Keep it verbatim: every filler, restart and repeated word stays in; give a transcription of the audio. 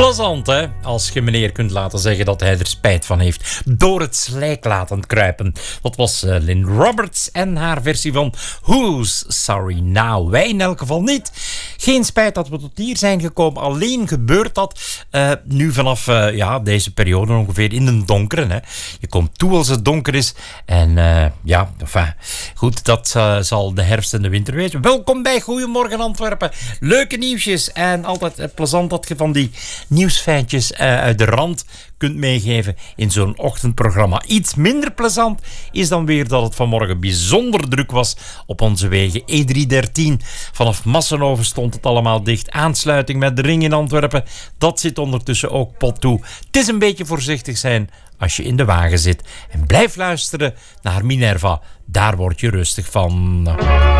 Plezant, hè? Als je meneer kunt laten zeggen dat hij er spijt van heeft. Door het slijk laten kruipen. Dat was uh, Lynn Roberts en haar versie van Who's Sorry Now? Wij in elk geval niet. Geen spijt dat we tot hier zijn gekomen. Alleen gebeurt dat uh, nu vanaf uh, ja, deze periode ongeveer in de donkere. Hè? Je komt toe als het donker is. En uh, ja, enfin, goed, dat uh, zal de herfst en de winter wezen. Welkom bij Goedemorgen Antwerpen. Leuke nieuwsjes en altijd uh, plezant dat je van die nieuwsfeitjes uh, uit de rand kunt meegeven in zo'n ochtendprogramma. Iets minder plezant is dan weer dat het vanmorgen bijzonder druk was op onze wegen. E drie dertien, vanaf Massenhoven stond het allemaal dicht. Aansluiting met de ring in Antwerpen, dat zit ondertussen ook pot toe. Het is een beetje voorzichtig zijn als je in de wagen zit. En blijf luisteren naar Minerva, daar word je rustig van.